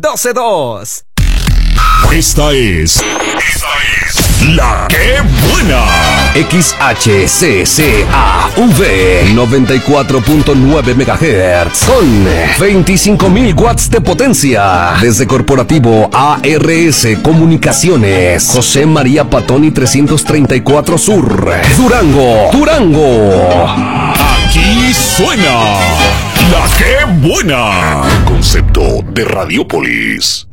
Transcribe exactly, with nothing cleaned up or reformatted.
doce dos. Esta es... Esta es... La que buena. X H C C A V noventa y cuatro punto nueve megahertz con veinticinco mil watts de potencia. Desde Corporativo A R S Comunicaciones, José María Patoni trescientos treinta y cuatro Sur, Durango, Durango. Aquí suena La que buena. Concepto de Radiopolis.